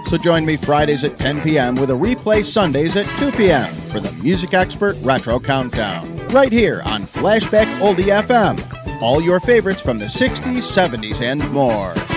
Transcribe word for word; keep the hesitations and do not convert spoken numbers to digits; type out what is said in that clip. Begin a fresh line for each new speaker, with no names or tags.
So join me Fridays at ten p.m. with a replay Sundays at two p.m. for the Music Expert Retro Countdown. Right here on Flashback Oldie F M. All your favorites from the sixties, seventies, and more.